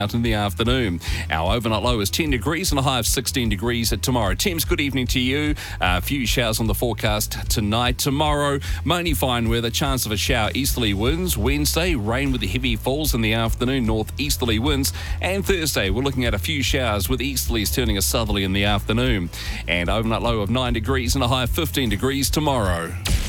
out in the afternoon. Our overnight low is 10 degrees and a high of 16 degrees tomorrow. Teams, good evening to you. A few showers on the forecast tonight. Tomorrow, mainly fine weather, chance of a shower, easterly winds. Wednesday, rain with the heavy falls in the afternoon, northeasterly winds. And Thursday, we're looking at a few showers with easterlies turning a southerly in the afternoon. And overnight low of 9 degrees and a high of 15 degrees tomorrow.